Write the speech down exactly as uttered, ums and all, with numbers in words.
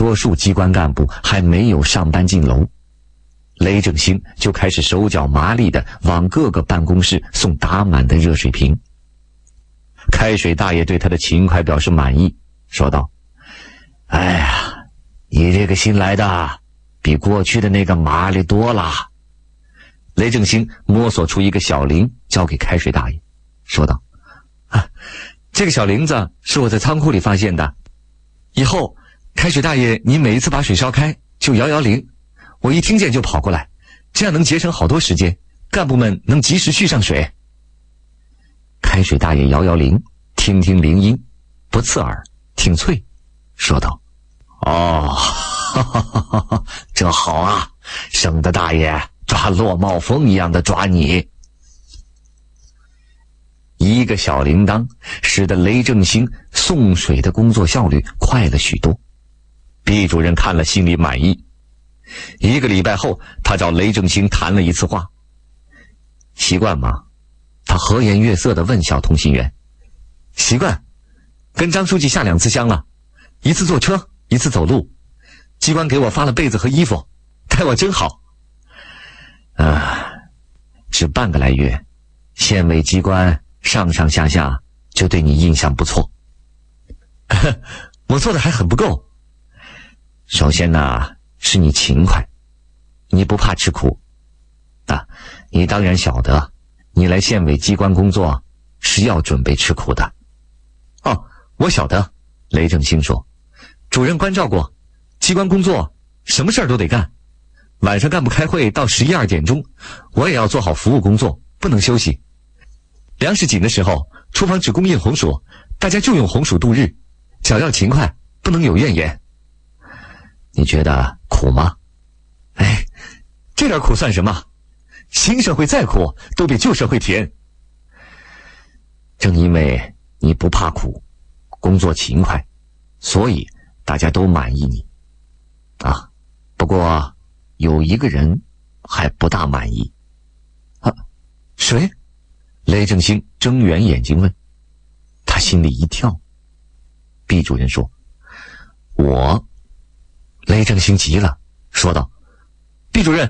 多数机关干部还没有上班进楼，雷正兴就开始手脚麻利地往各个办公室送打满的热水瓶。开水大爷对他的勤快表示满意，说道：“哎呀，你这个新来的比过去的那个麻利多了。”雷正兴摸索出一个小铃，交给开水大爷，说道：“啊，这个小铃子是我在仓库里发现的。以后，开水大爷，你每一次把水烧开，就摇摇铃，我一听见就跑过来，这样能节省好多时间，干部们能及时续上水。”开水大爷摇摇铃，听听铃音，不刺耳，挺脆，说道：“哦，哈哈哈哈哈，这好啊，省得大爷抓落帽风一样的抓你。”一个小铃铛使得雷正兴送水的工作效率快了许多。毕主任看了心里满意。一个礼拜后，他找雷正兴谈了一次话。习惯吗？他和颜悦色地问小通信员。习惯，跟张书记下两次乡了，一次坐车，一次走路。机关给我发了被子和衣服，待我真好。啊，只半个来月，县委机关上上下下就对你印象不错。我做的还很不够。首先呢，是你勤快，你不怕吃苦。啊，你当然晓得，你来县委机关工作是要准备吃苦的。哦，我晓得，雷正兴说，主任关照过，机关工作什么事儿都得干。晚上干部开会到十一二点钟，我也要做好服务工作，不能休息。粮食紧的时候，厨房只供应红薯，大家就用红薯度日，只要勤快，不能有怨言。你觉得苦吗？哎，这点苦算什么？新社会再苦，都比旧社会甜。正因为你不怕苦，工作勤快，所以大家都满意你。啊，不过有一个人还不大满意。啊，谁？雷正兴睁圆眼睛问。他心里一跳。毕主任说：“我。”雷正兴急了，说道：“毕主任，